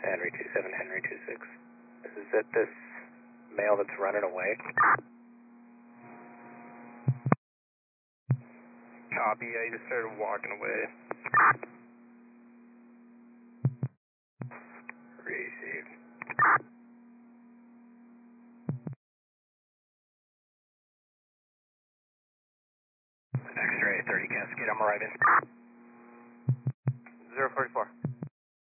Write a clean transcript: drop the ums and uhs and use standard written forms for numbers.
Henry 27, Henry 26. Is that this male that's running away? Copy, I just started walking away. Received. X-ray 30 Cascade, I'm arriving. 044.